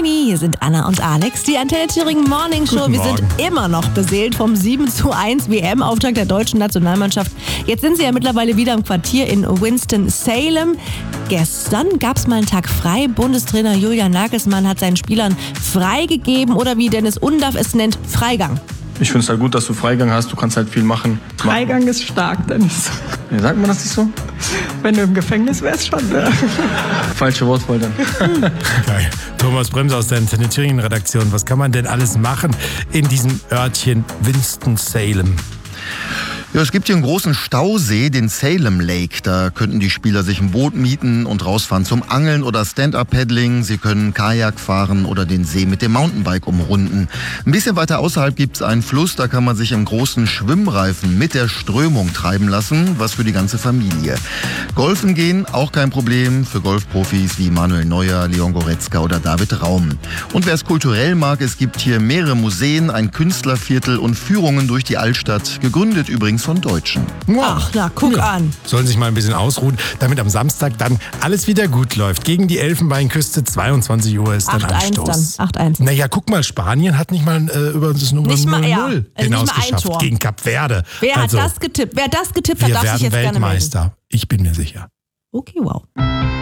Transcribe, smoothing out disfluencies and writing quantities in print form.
Moini, hier sind Anna und Alex, die Antenne Thüringen Morning Show. Guten Wir sind Morgen. immer noch beseelt vom 7:1 WM-Auftakt der deutschen Nationalmannschaft. Jetzt sind sie ja mittlerweile wieder im Quartier in Winston-Salem. Gestern gab es mal einen Tag frei. Bundestrainer Julian Nagelsmann hat seinen Spielern freigegeben oder wie Dennis Undaff es nennt, Freigang. Ich finde es halt gut, dass du Freigang hast. Du kannst halt viel machen. Freigang ist stark, Dennis. Ja, sagt man das nicht so? Wenn du im Gefängnis wärst, schon. Ne? Falsche Wortwahl dann. Geil. Thomas Bremser aus der Antenne Thüringen-Redaktion. Was kann man denn alles machen in diesem Örtchen Winston-Salem? Ja, es gibt hier einen großen Stausee, den Salem Lake. Da könnten die Spieler sich ein Boot mieten und rausfahren zum Angeln oder Stand-Up-Paddling. Sie können Kajak fahren oder den See mit dem Mountainbike umrunden. Ein bisschen weiter außerhalb gibt es einen Fluss, da kann man sich im großen Schwimmreifen mit der Strömung treiben lassen, was für die ganze Familie. Golfen gehen, auch kein Problem für Golfprofis wie Manuel Neuer, Leon Goretzka oder David Raum. Und wer es kulturell mag, es gibt hier mehrere Museen, ein Künstlerviertel und Führungen durch die Altstadt, gegründet übrigens von Deutschen. Ach, na, guck an. Sollen sich mal ein bisschen ausruhen, damit am Samstag dann alles wieder gut läuft. Gegen die Elfenbeinküste, 22 Uhr ist dann 8:1 Anstoß. dann, 8:1. Naja, guck mal, Spanien hat nicht mal über das Nummer Nicht mal, 0-0 ja. Nicht mal ein hinausgeschafft Tor. gegen Kap Verde. Wer Also, hat das getippt? Wer das getippt hat, wir darf sich werden jetzt gerne melden. Weltmeister. Ich bin mir sicher. Okay, wow.